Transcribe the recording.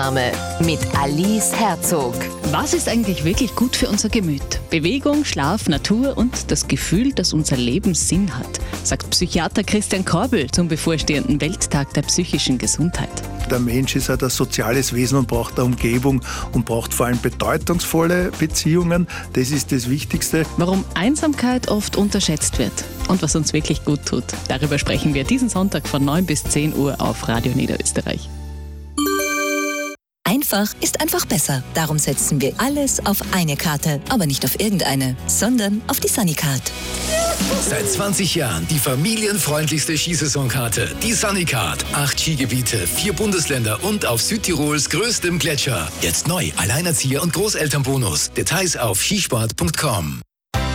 mit Alice Herzog. Was ist eigentlich wirklich gut für unser Gemüt? Bewegung, Schlaf, Natur und das Gefühl, dass unser Leben Sinn hat, sagt Psychiater Christian Korbel zum bevorstehenden Welttag der psychischen Gesundheit. Der Mensch ist halt ein soziales Wesen und braucht eine Umgebung und braucht vor allem bedeutungsvolle Beziehungen. Das ist das Wichtigste. Warum Einsamkeit oft unterschätzt wird und was uns wirklich gut tut. Darüber sprechen wir diesen Sonntag von 9 bis 10 Uhr auf Radio Niederösterreich. Einfach ist einfach besser. Darum setzen wir alles auf eine Karte. Aber nicht auf irgendeine, sondern auf die Sunnycard. Seit 20 Jahren die familienfreundlichste Skisaisonkarte. Die Sunnycard. 8 Skigebiete, 4 Bundesländer und auf Südtirols größtem Gletscher. Jetzt neu, Alleinerzieher und Großelternbonus. Details auf skisport.com.